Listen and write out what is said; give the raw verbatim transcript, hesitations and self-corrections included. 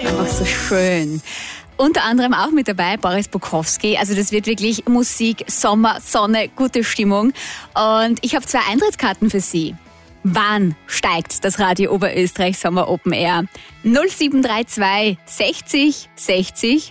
Einfach so schön. Unter anderem auch mit dabei Boris Bukowski. Also das wird wirklich Musik, Sommer, Sonne, gute Stimmung. Und ich habe zwei Eintrittskarten für Sie. Wann steigt das Radio Oberösterreich Sommer Open Air? null sieben drei zwei sechzig sechzig